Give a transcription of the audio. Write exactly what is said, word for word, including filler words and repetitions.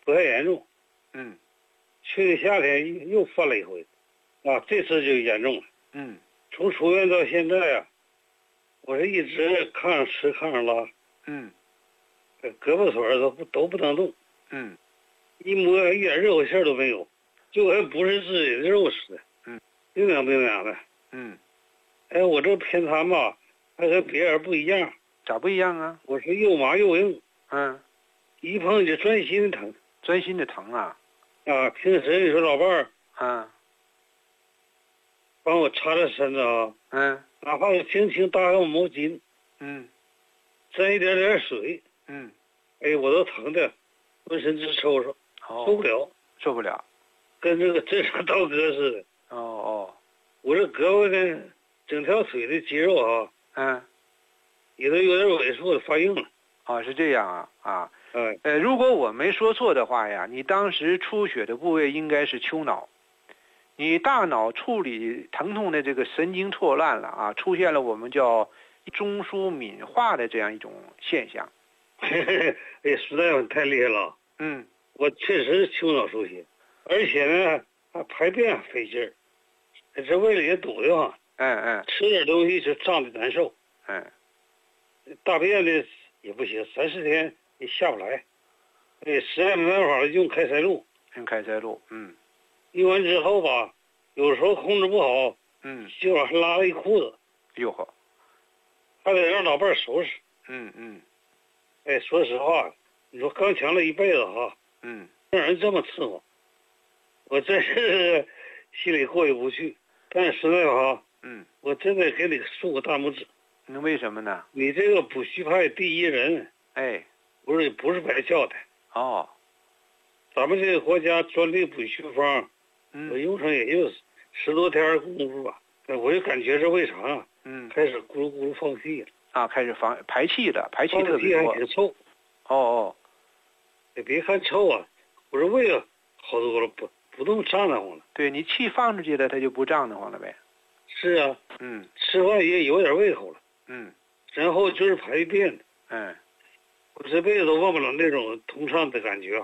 不太严重。 嗯。 去年夏天又犯了一回，啊，这次就严重了。 嗯。 从出院到现在啊，我是一直炕上吃炕上拉。 嗯。 胳膊腿都不都不能动。 嗯。 一摸一点热乎气儿都没有，就跟不是自己的肉似的。 嗯。 冰凉冰凉的。 嗯。 哎，我这偏瘫吧，还跟别人不一样。 咋不一样啊？ 我是又麻又硬。 嗯。 一碰就钻心的疼。 钻心的疼啊。 啊，平时你说老伴儿。 嗯。 帮我擦擦身子啊。 嗯。 哪怕是轻轻搭个毛巾。 嗯。 沾一点点水。 嗯。 哎，我都疼的浑身直抽抽。 哦。 受不了。 受不了。 跟这个震伤刀割似的。 哦哦。 我这胳膊呢，整条腿的肌肉啊。 嗯。 也都有点萎缩的发硬了。 哦，是这样啊啊。 哎。 呃，如果我没说错的话呀，你当时出血的部位应该是丘脑，你大脑处理疼痛的这个神经错乱了啊，出现了我们叫中枢敏化的这样一种现象。 哎，实在是太厉害了。 嗯。 我确实是丘脑出血，而且呢，还排便费劲儿，这胃里也堵得慌。 嗯嗯。 吃点东西就胀得难受。 嗯。 大便呢也不行，三四天也下不来。哎，实在没办法了，用开塞露。 用开塞露。嗯。 用完之后吧，有时候控制不好。 嗯。 结果还拉了一裤子。 哟呵。 还得让老伴儿收拾。 嗯嗯。 哎，说实话，你说刚强了一辈子哈。 嗯。 让人这么伺候，我真是心里过意不去。但是实在哈。 嗯。 我真得给你竖个大拇指。 那为什么呢？ 你这个补虚派第一人。 哎。 不是不是白叫的。 哦。 咱们这个国家专利补虚方。 嗯。 我用上也就十多天功夫吧，我就感觉这胃肠啊。 嗯。 开始咕噜咕噜放屁了。 啊，开始放排气了，排气特别多。 放屁还挺臭。 哦哦。 也别看臭啊，我这胃啊好多了，不不动胀得慌了。 对，你气放出去了，它就不胀得慌了呗。 是啊。 嗯。 吃饭也有点胃口了。 嗯。 然后就是排便。 嗯。 我这辈子都忘不了那种通畅的感觉。